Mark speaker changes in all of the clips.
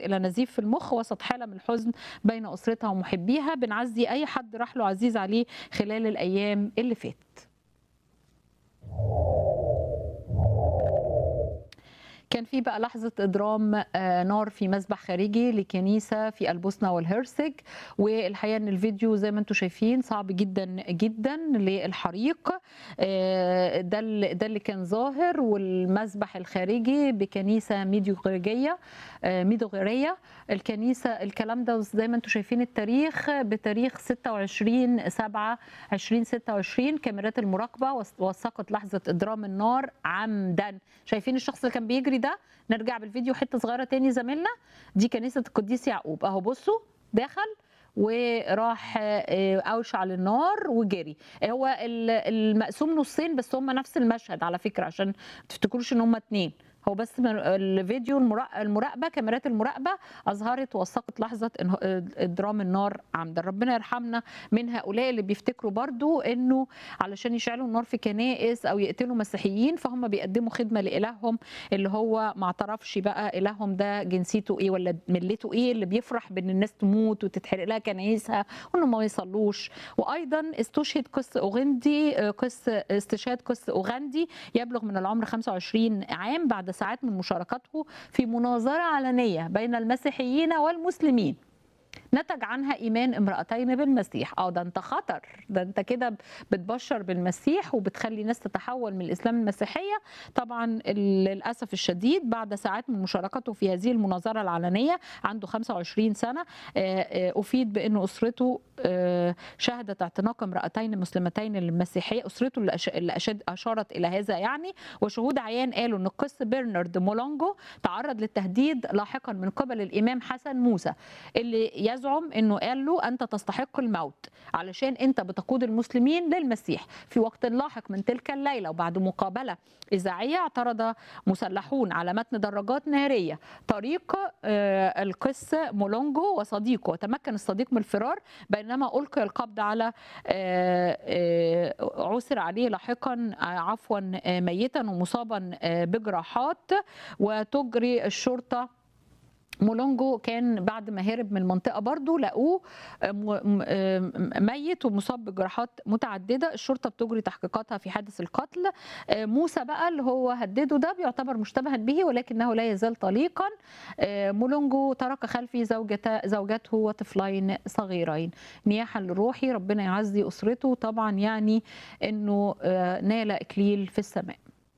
Speaker 1: إلى نزيف في المخ وسط حالة من الحزن بين أسرتها ومحبيها. بنعزي أي حد راح له عزيز عليه خلال الأيام اللي فاتت. كان في بقى لحظة إضرام نار في مسبح خارجي لكنيسة في البوسنة والهرسك، والحقيقة إن الفيديو زي ما انتم شايفين صعب جدا جدا للحريق. ده اللي كان ظاهر، والمسبح الخارجي بكنيسة ميدوغورية. الكنيسة الكلام ده زي ما انتم شايفين التاريخ بتاريخ 26/7/2026. كاميرات المراقبة وثقت لحظة إضرام النار عمدا. شايفين الشخص اللي كان بيجري ده؟ نرجع بالفيديو حته صغيره تاني زميلنا. دي كنيسه القديس يعقوب اهو، بصوا دخل وراح اوشع للنار وجري. هو المقسوم نصين، بس هم نفس المشهد على فكره عشان ما تفتكروش ان هم اتنين. هو بس الفيديو المراقبه، كاميرات المراقبه اظهرت ووثقت لحظه اضرام النار عمدا. ربنا يرحمنا من هؤلاء اللي بيفتكروا برضو انه علشان يشعلوا النار في كنائس او يقتلوا مسيحيين فهم بيقدموا خدمه لالههم اللي هو ما اعترفش بقى الههم ده جنسيته ايه ولا ملته ايه، اللي بيفرح بان الناس تموت وتتحرق لها كنايسها وانهم ما يصلوش. وايضا استشهد استشهاد قس اوغندي يبلغ من العمر 25 عام بعد ساعات من مشاركته في مناظره علنيه بين المسيحيين والمسلمين نتج عنها ايمان امرأتين بالمسيح. ده انت خطر، ده انت كده بتبشر بالمسيح وبتخلي ناس تتحول من الاسلام المسيحيه. طبعا للاسف الشديد بعد ساعات من مشاركته في هذه المناظره العلنيه عنده 25 سنه افيد بان اسرته شهدت اعتناق امرأتين مسلمتين للمسيحيه. اسرته اللي اشارت الى هذا يعني، وشهود عيان قالوا ان القس برنارد مولونجو تعرض للتهديد لاحقا من قبل الامام حسن موسى اللي يزعم انه قال له انت تستحق الموت علشان انت بتقود المسلمين للمسيح. في وقت لاحق من تلك الليله وبعد مقابله اذاعيه اعترض مسلحون على متن دراجات ناريه طريق القس مولونجو وصديقه، وتمكن الصديق من الفرار بينما القي القبض على عثر عليه لاحقا ميتا ومصابا بجراحات. وتجري الشرطه مولونجو كان بعد ما هرب من المنطقه برضو لقوه ميت ومصاب بجراحات متعدده. الشرطه بتجري تحقيقاتها في حادث القتل. موسى بقى اللي هو هدده ده بيعتبر مشتبها به ولكنه لا يزال طليقا. مولونجو ترك خلفه زوجته وطفلين صغيرين. نياحا لروحي، ربنا يعزي اسرته طبعا، يعني انه نال اكليل في السماء.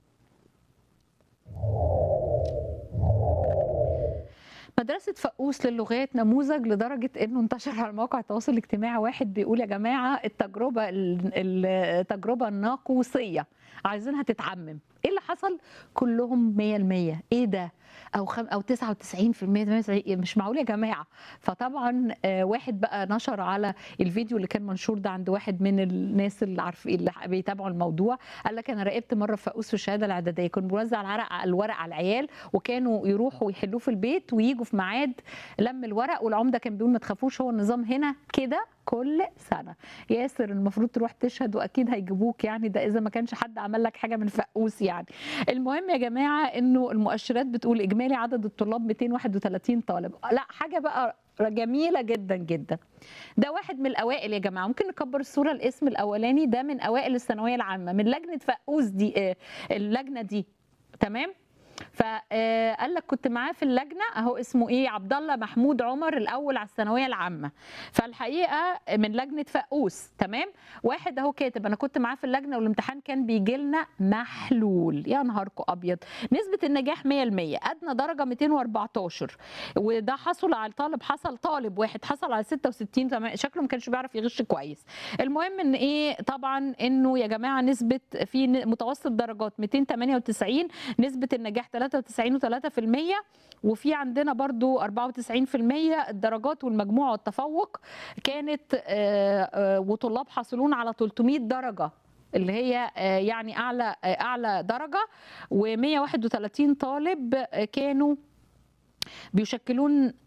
Speaker 1: مدرسة فقوس للغات نموذج لدرجة انه انتشر على مواقع التواصل الاجتماعي. واحد بيقول يا جماعة التجربة الناقوسية عايزينها تتعمم. ايه اللي حصل؟ كلهم 100%. ايه ده؟ او 99%. مش معقول يا جماعه. فطبعا واحد بقى نشر على الفيديو اللي كان منشور ده عند واحد من الناس اللي عارفين اللي بيتابعوا الموضوع. قال لك انا راقبت مره فقوس في الشهاده الاعداديه، كان بيوزع الورق على العيال وكانوا يروحوا يحلوه في البيت ويجوا في ميعاد لم الورق، والعمده كان بيقول ما تخافوش هو النظام هنا كده كل سنه. ياسر المفروض تروح تشهد واكيد هيجيبوك، يعني ده اذا ما كانش حد عمل لك حاجه من فقوس يعني. المهم يا جماعه انه المؤشرات بتقول اجمالي عدد الطلاب 231 طالب. لا حاجه بقى جميله جدا جدا. ده واحد من الاوائل يا جماعه، ممكن نكبر الصوره. الاسم الاولاني ده من اوائل الثانويه العامه من لجنه فقوس دي، اللجنه دي تمام. فقال لك كنت معاه في اللجنه اهو، اسمه ايه؟ عبد الله محمود عمر، الاول على الثانويه العامه. فالحقيقه من لجنه فقوس تمام. واحد اهو كاتب انا كنت معاه في اللجنه والامتحان كان بيجي لنا محلول. يا نهاركم ابيض. نسبه النجاح 100%، ادنى درجه 214. وده طالب واحد حصل على 66 تمام. شكله ما كانش بيعرف يغش كويس. المهم ان ايه طبعا انه يا جماعه نسبه في متوسط درجات 298، نسبه النجاح 93.3%، وفي عندنا برضو 94% الدرجات والمجموع والتفوق كانت وطلاب حاصلون على 300 درجة اللي هي يعني اعلى درجة. و131 طالب كانوا بيشكلون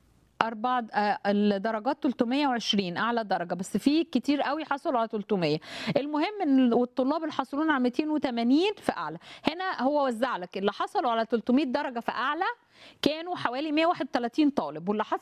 Speaker 1: 4 الدرجات 320 اعلى درجه، بس في كتير قوي حصلوا على 300. المهم ان والطلاب اللي حصلوا على 280 فاعلى. هنا هو وزع لك اللي حصلوا على 300 درجه فاعلى كانوا حوالي 131 طالب، واللي حصل